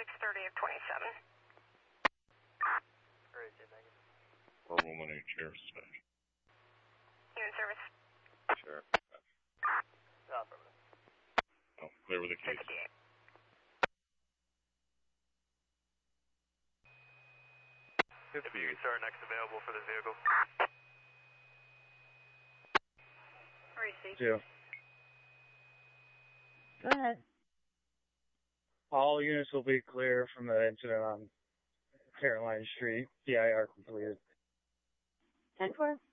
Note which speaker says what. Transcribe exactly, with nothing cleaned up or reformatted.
Speaker 1: six thirty of twenty-seven.
Speaker 2: Great, thank you.
Speaker 3: four one one eight, Sheriff Dispatch.
Speaker 1: You in service?
Speaker 3: Sheriff.
Speaker 2: No, affirmative.
Speaker 3: Oh, clear with the case.
Speaker 1: fifty-eight.
Speaker 3: fifty-eight.
Speaker 2: Sir, next available for the vehicle.
Speaker 1: Receive.
Speaker 4: Two.
Speaker 5: Go ahead.
Speaker 4: All units will be clear from the incident on Caroline Street. D I R completed.
Speaker 5: ten four.